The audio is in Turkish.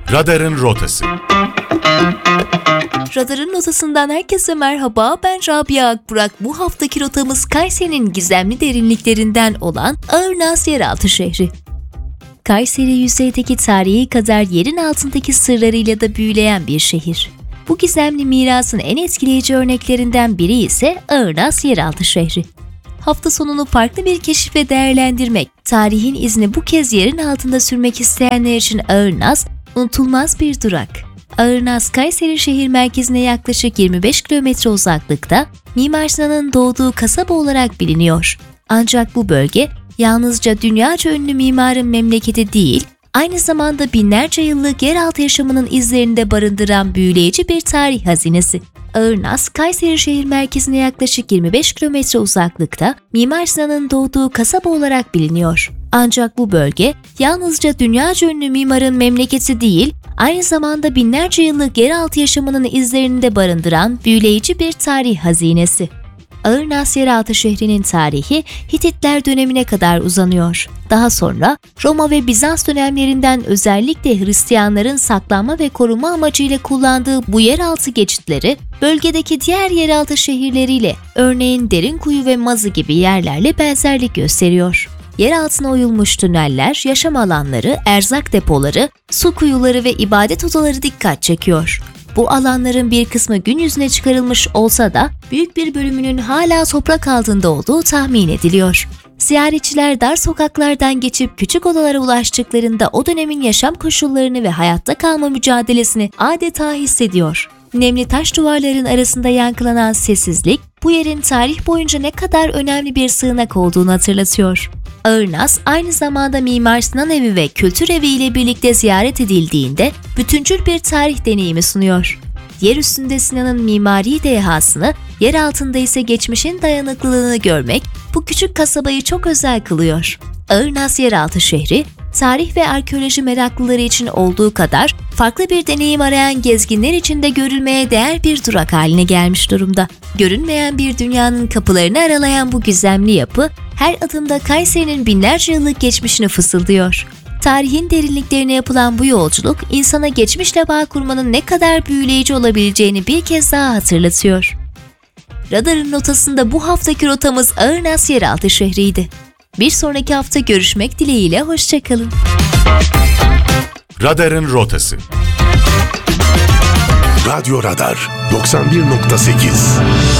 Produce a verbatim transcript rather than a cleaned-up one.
Radarın Rotası. Radarın Rotası'ndan herkese merhaba, ben Rabia Akburak. Bu haftaki rotamız Kayseri'nin gizemli derinliklerinden olan Ağırnaz Yeraltı Şehri. Kayseri yüzeydeki tarihi kadar yerin altındaki sırlarıyla da büyüleyen bir şehir. Bu gizemli mirasın en etkileyici örneklerinden biri ise Ağırnaz Yeraltı Şehri. Hafta sonunu farklı bir keşif ve değerlendirmek, tarihin izini bu kez yerin altında sürmek isteyenler için Ağırnaz unutulmaz bir durak. Ağırnaz, Kayseri şehir merkezine yaklaşık yirmi beş kilometre uzaklıkta, Mimar Sinan'ın doğduğu kasaba olarak biliniyor. Ancak bu bölge yalnızca dünyaca ünlü mimarın memleketi değil, aynı zamanda binlerce yıllık yeraltı yaşamının izlerini de barındıran büyüleyici bir tarih hazinesi. Ağırnaz, Kayseri şehir merkezine yaklaşık yirmi beş kilometre uzaklıkta, Mimar Sinan'ın doğduğu kasaba olarak biliniyor. Ancak bu bölge yalnızca dünyaca ünlü mimarın memleketi değil, aynı zamanda binlerce yıllık yeraltı yaşamının izlerini de barındıran büyüleyici bir tarih hazinesi. Ağırnaz Yeraltı Şehri'nin tarihi Hititler dönemine kadar uzanıyor. Daha sonra Roma ve Bizans dönemlerinden özellikle Hristiyanların saklanma ve koruma amacıyla kullandığı bu yeraltı geçitleri bölgedeki diğer yeraltı şehirleriyle, örneğin Derinkuyu ve Mazı gibi yerlerle benzerlik gösteriyor. Yer altına oyulmuş tüneller, yaşam alanları, erzak depoları, su kuyuları ve ibadet odaları dikkat çekiyor. Bu alanların bir kısmı gün yüzüne çıkarılmış olsa da büyük bir bölümünün hala toprak altında olduğu tahmin ediliyor. Ziyaretçiler dar sokaklardan geçip küçük odalara ulaştıklarında o dönemin yaşam koşullarını ve hayatta kalma mücadelesini adeta hissediyor. Nemli taş duvarların arasında yankılanan sessizlik, bu yerin tarih boyunca ne kadar önemli bir sığınak olduğunu hatırlatıyor. Ağırnaz, aynı zamanda Mimar Sinan Evi ve Kültür Evi ile birlikte ziyaret edildiğinde bütüncül bir tarih deneyimi sunuyor. Yer üstünde Sinan'ın mimari dehasını, yer altında ise geçmişin dayanıklılığını görmek bu küçük kasabayı çok özel kılıyor. Ağırnaz Yeraltı Şehri, tarih ve arkeoloji meraklıları için olduğu kadar farklı bir deneyim arayan gezginler için de görülmeye değer bir durak haline gelmiş durumda. Görünmeyen bir dünyanın kapılarını aralayan bu gizemli yapı, her adımda Kayseri'nin binlerce yıllık geçmişini fısıldıyor. Tarihin derinliklerine yapılan bu yolculuk, insana geçmişle bağ kurmanın ne kadar büyüleyici olabileceğini bir kez daha hatırlatıyor. Radarın rotasında bu haftaki rotamız Ağırnaz Yeraltı Şehri'ydi. Bir sonraki hafta görüşmek dileğiyle, hoşçakalın. Radarın Rotası. Radyo Radar doksan bir nokta sekiz